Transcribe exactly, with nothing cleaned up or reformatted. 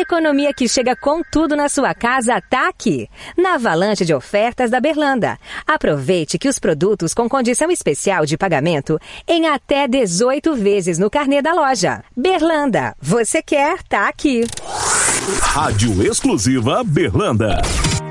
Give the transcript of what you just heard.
economia que chega com tudo na sua casa tá aqui, na avalanche de ofertas da Berlanda. Aproveite que os produtos com condição especial de pagamento em até dezoito vezes no carnê da loja. Berlanda, você quer, tá aqui. Rádio Exclusiva Berlanda.